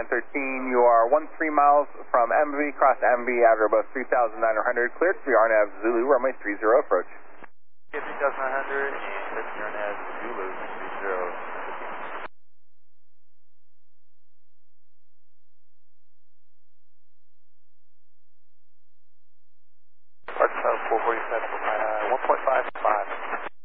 913, you are 13 miles from MV, cross MV, Address 3900, cleared to the RNAV Zulu, runway 30 approach. 3900 and RNAV Zulu 30. Park 447, 1.55.